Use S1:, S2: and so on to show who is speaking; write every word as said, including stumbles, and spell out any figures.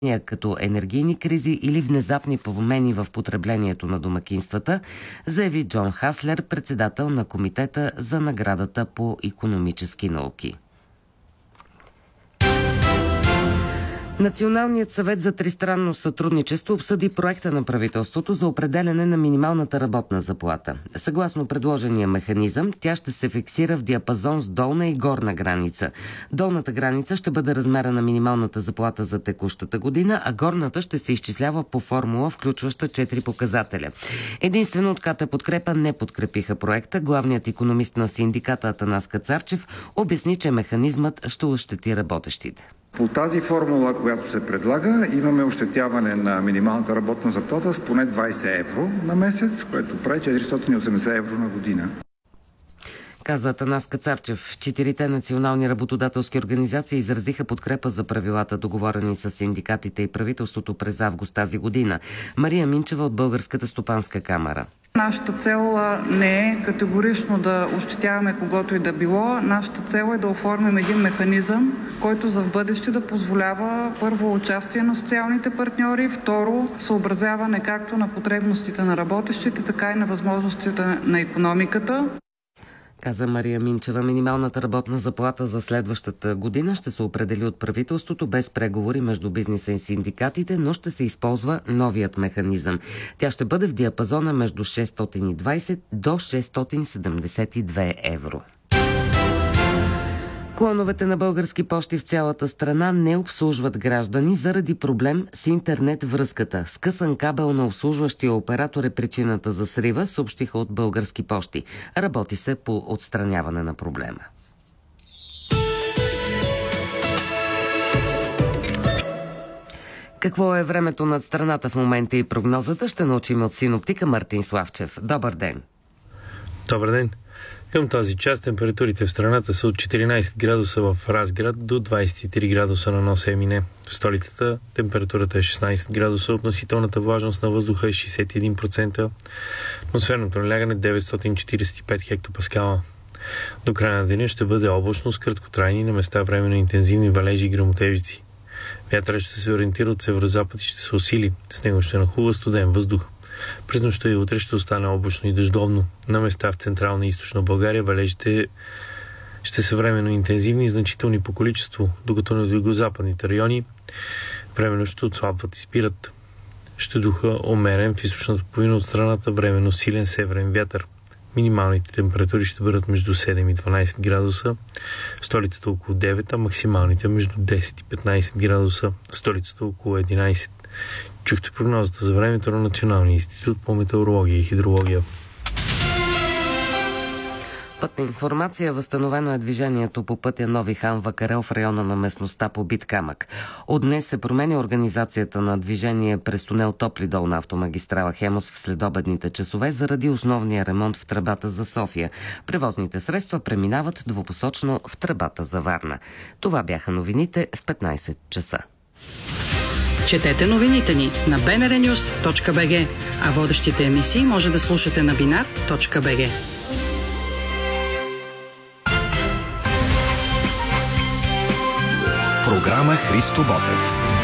S1: като енергийни кризи или внезапни промени в потреблението на домакинствата, заяви Джон Хаслер, председател на Комитета за наградата по икономически науки. Националният съвет за тристранно сътрудничество обсъди проекта на правителството за определяне на минималната работна заплата. Съгласно предложения механизъм, тя ще се фиксира в диапазон с долна и горна граница. Долната граница ще бъде размера на минималната заплата за текущата година, а горната ще се изчислява по формула, включваща четири показателя. Единствено от КТ Подкрепа не подкрепиха проекта. Главният икономист на синдиката Атанас Кацарчев обясни, че механизмът ще ощети работещите.
S2: По тази формула, която се предлага, имаме ощетяване на минималната работна заплата с поне двайсет евро на месец, което прави четиристотин и осемдесет евро на година.
S1: Каза Атанас Кацарчев. Четирите национални работодателски организации изразиха подкрепа за правилата, договорени с синдикатите и правителството през август тази година. Мария Минчева от Българската стопанска камара.
S3: Нашата цел не е категорично да ощетяваме когото и да било. Нашата цел е да оформим един механизъм, който за в бъдеще да позволява първо участие на социалните партньори, второ съобразяване както на потребностите на работещите, така и на възможностите на икономиката.
S1: Каза Мария Минчева. Минималната работна заплата за следващата година ще се определи от правителството без преговори между бизнеса и синдикатите, но ще се използва новият механизъм. Тя ще бъде в диапазона между шестстотин и двайсет до шестстотин седемдесет и две евро. Клоновете на Български пощи в цялата страна не обслужват граждани заради проблем с интернет връзката. Скъсан кабел на обслужващия оператор е причината за срива, съобщиха от Български пощи. Работи се по отстраняване на проблема. Какво е времето над страната в момента и прогнозата, ще научим от синоптика Мартин Славчев. Добър ден!
S4: Добър ден! Към този час температурите в страната са от четиринайсет градуса в Разград до двайсет и три градуса на Нос Емине. В столицата температурата е шестнайсет градуса, относителната влажност на въздуха е шейсет и един процента, атмосферното налягане деветстотин четирийсет и пет хектопаскала. До края на деня ще бъде облачно с краткотрайни, на места временно интензивни валежи и гръмотевици. Вятърът ще се ориентира от северозапад и ще се усили. С него ще нахлува студен въздух. През нощта и утре ще остане облачно и дъждовно. На места в Централна и Източна България валежите ще са временно интензивни и значителни по количество, докато на югозападните райони временно ще отслабват и спират. Ще духа умерен в източната половина от страната временно силен северен вятър. Минималните температури ще бъдат между седем и дванайсет градуса, в столицата около девет, а максималните между десет и петнайсет градуса, в столицата около единайсет. Чухте прогнозата за времето на Националния институт по метеорология и хидрология.
S1: Пътна информация. Възстановено е движението по пътя Нови хан Вакарел в района на местността Побит камък. От днес се променя организацията на движение през тунел Топли дол на автомагистрала Хемос в следобедните часове заради основния ремонт в тръбата за София. Превозните средства преминават двупосочно в тръбата за Варна. Това бяха новините в петнайсет часа.
S5: Четете новините ни на би ен ар нюз точка би джи, а водещите емисии може да слушате на бинар точка би джи.
S6: Програма Христо Ботев.